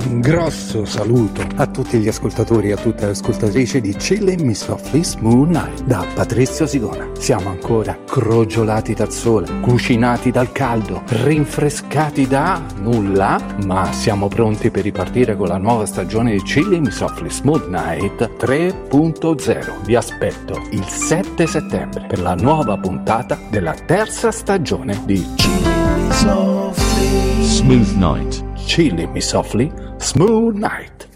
Un grosso saluto a tutti gli ascoltatori e a tutte le ascoltatrici di Chilling Me Softly Smooth Night da Patrizio Sigona. Siamo ancora crogiolati dal sole, cucinati dal caldo, rinfrescati da nulla, ma siamo pronti per ripartire con la nuova stagione di Chilling Me Softly Smooth Night 3.0. Vi aspetto il 7 settembre per la nuova puntata della terza stagione di Chilling Me Softly Smooth Night. Chilling Me Softly Smooth Night.